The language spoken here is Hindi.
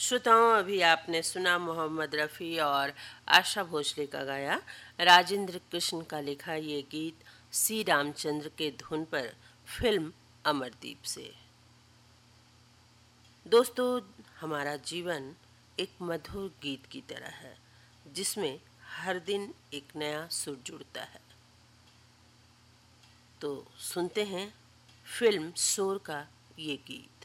श्रोताओं, अभी आपने सुना मोहम्मद रफ़ी और आशा भोसले का गाया राजेंद्र कृष्ण का लिखा ये गीत सी रामचंद्र के धुन पर फिल्म अमरदीप से। दोस्तों, हमारा जीवन एक मधुर गीत की तरह है जिसमें हर दिन एक नया सुर जुड़ता है। तो सुनते हैं फिल्म शोर का ये गीत।